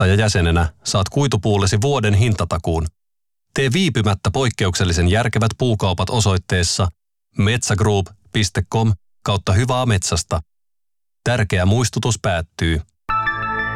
ja jäsenenä saat kuitupuullesi vuoden hintatakuun. Tee viipymättä poikkeuksellisen järkevät puukaupat osoitteessa metsagroup.com/hyvää metsästä. Tärkeä muistutus päättyy.